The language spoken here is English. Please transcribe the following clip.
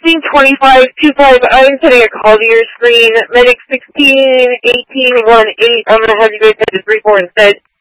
162525, I'm putting a call to your screen. Medic 161818, I'm going to have you guys head to 34 instead.